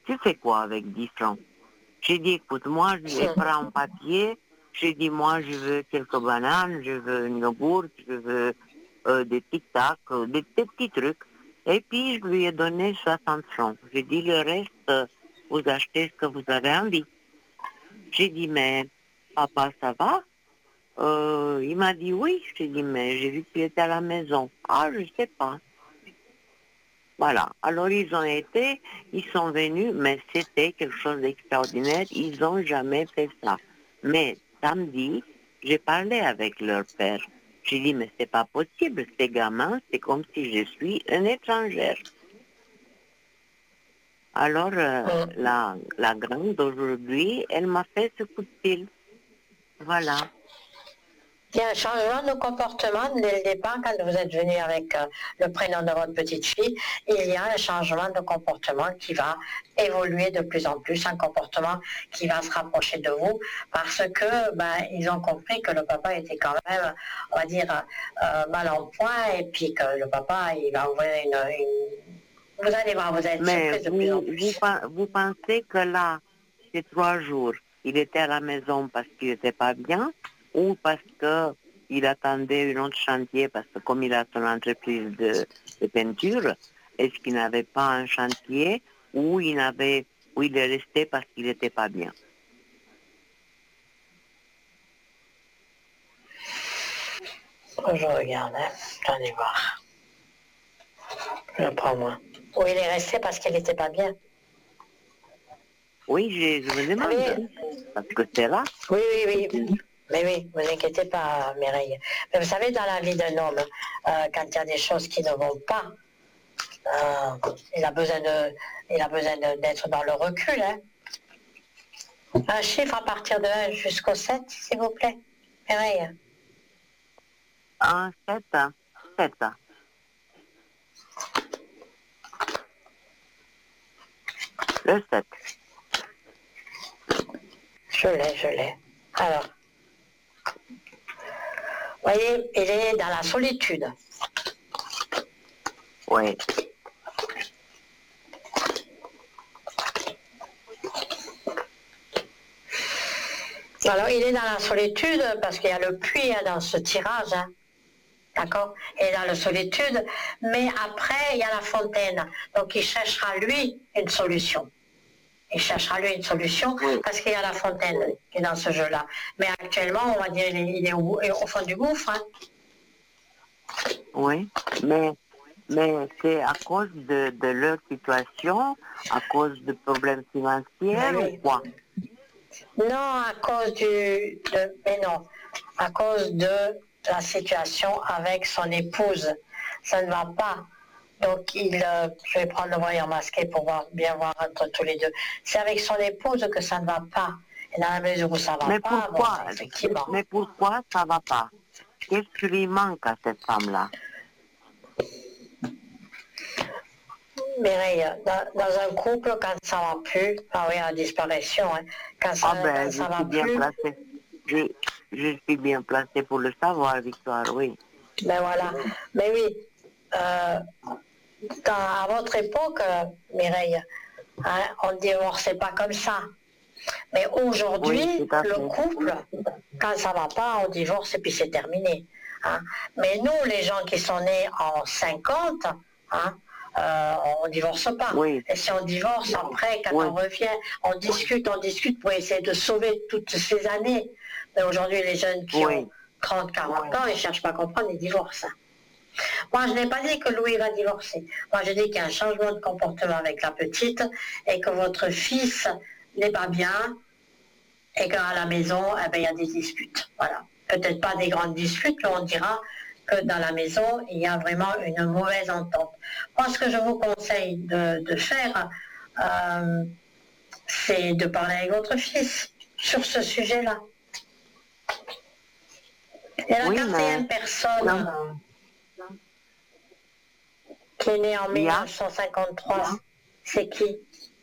tu fais quoi avec 10 francs? J'ai dit, écoute, moi, je prends un papier. J'ai dit, moi, je veux quelques bananes, je veux une yogourt, je veux des tic-tac, des petits trucs. Et puis, je lui ai donné 60 francs. J'ai dit, le reste, vous achetez ce que vous avez envie. J'ai dit, mais papa, ça va? Il m'a dit oui. J'ai dit, mais j'ai vu qu'il était à la maison. Ah, je sais pas. Voilà. Alors, ils sont venus, mais c'était quelque chose d'extraordinaire. Ils n'ont jamais fait ça. Mais samedi, j'ai parlé avec leur père. J'ai dit, mais c'est pas possible. Ces gamins, c'est comme si je suis une étrangère. Alors, la grande d'aujourd'hui, elle m'a fait ce coup de fil. Voilà. Il y a un changement de comportement dès le départ, quand vous êtes venu avec le prénom de votre petite fille, il y a un changement de comportement qui va évoluer de plus en plus, un comportement qui va se rapprocher de vous, parce que ils ont compris que le papa était quand même, on va dire, mal en point, et puis que le papa, il va ouvrir Vous allez voir, vous allez être Mais surprise de plus en plus. vous pensez que là, ces 3 jours, il était à la maison parce qu'il n'était pas bien ou parce qu'il attendait un autre chantier parce que comme il a son entreprise de peinture, est-ce qu'il n'avait pas un chantier ou il est resté parce qu'il n'était pas bien? Je regarde, hein. J'allais voir. Je prends moi. Ou il est resté parce qu'il n'était pas bien. Oui, je me demande, parce que c'est là. Oui, oui, oui. Mais oui, vous inquiétez pas, Mireille. Mais vous savez, dans la vie d'un homme, quand il y a des choses qui ne vont pas, il a besoin d'être dans le recul. Hein. Un chiffre à partir de 1 jusqu'au 7, s'il vous plaît. Mireille. Un 7. Le 7. Je l'ai. Alors, vous voyez, il est dans la solitude. Oui. Alors, il est dans la solitude parce qu'il y a le puits dans ce tirage. Hein. D'accord? Et dans la solitude, mais après, il y a la fontaine. Donc, il cherchera, lui, une solution. Oui. Parce qu'il y a la fontaine qui est dans ce jeu-là. Mais actuellement, on va dire, il est au fond du gouffre. Hein. Oui, mais c'est à cause de leur situation, à cause de problèmes financiers ou Oui. quoi? Non, mais non, à cause de la situation avec son épouse. Ça ne va pas. Donc, je vais prendre le voyant masqué pour bien voir entre tous les deux. C'est avec son épouse que ça ne va pas. Et dans la mesure où ça ne va Mais pas, effectivement. mais pourquoi ça va pas? Qu'est-ce qui lui manque à cette femme-là? Mireille, dans un couple, quand ça va plus, ah oui, la disparition, hein, quand Ah quand ben, ça va plus, Je, je suis bien placée pour le savoir, Victoire, oui. ben voilà. Mais oui, euh, à votre époque, Mireille, hein, on ne divorçait pas comme ça. Mais aujourd'hui, Oui, tout à le fait. couple, quand ça va pas, on divorce et puis c'est terminé. Hein. Mais nous, les gens qui sont nés en 50, hein, on ne divorce pas. Oui, Et si on divorce après, quand oui, on revient, on discute pour essayer de sauver toutes ces années. Mais aujourd'hui, les jeunes qui ont oui. 30, 40 ans, ils ne cherchent pas à comprendre, ils divorcent. Hein. Moi, je n'ai pas dit que Louis va divorcer. Moi, je dis qu'il y a un changement de comportement avec la petite et que votre fils n'est pas bien et qu'à la maison, il y a des disputes. Voilà. Peut-être pas des grandes disputes, mais on dira que dans la maison, il y a vraiment une mauvaise entente. Moi, ce que je vous conseille de faire, c'est de parler avec votre fils sur ce sujet-là. Et la Oui, mais quatrième personne qui est née en il y a, 1953, c'est qui?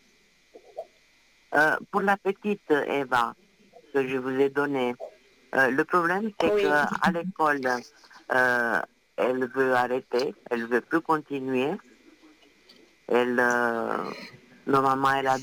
pour la petite Eva que je vous ai donnée, le problème c'est Oui. qu'à l'école, euh, elle veut arrêter, elle veut plus continuer. Normalement, elle a